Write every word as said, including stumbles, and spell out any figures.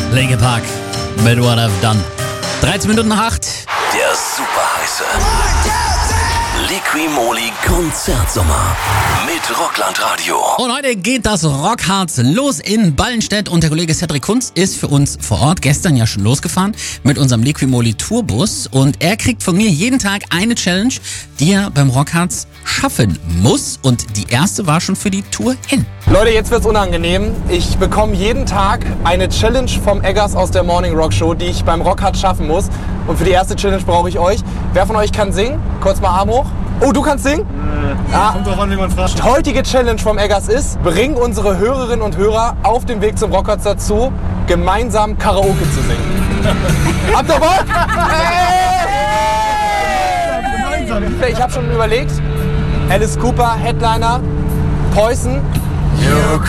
Linkin Park mit What I've Done. dreizehn Minuten nach acht. Der superheiße Liqui-Moly Konzertsommer mit Rockland Radio. Und heute geht das Rockharz los in Ballenstedt und der Kollege Cedric Kunz ist für uns vor Ort, gestern ja schon losgefahren mit unserem Liqui-Moly Tourbus und er kriegt von mir jeden Tag eine Challenge, die er beim Rockharz schaffen muss und die erste war schon für die Tour hin. Leute, jetzt wird's unangenehm. Ich bekomme jeden Tag eine Challenge vom Eggers aus der Morning Rock Show, die ich beim Rockharz schaffen muss. Und für die erste Challenge brauche ich euch. Wer von euch kann singen? Kurz mal Arm hoch. Oh, du kannst singen? Äh, ah. Kommt drauf an, wie man fragt. Die heutige Challenge vom Eggers ist, bring unsere Hörerinnen und Hörer auf dem Weg zum Rockharz dazu, gemeinsam Karaoke zu singen. Habt ihr Bock? Hey! Ich habe schon überlegt, Alice Cooper, Headliner, Poison.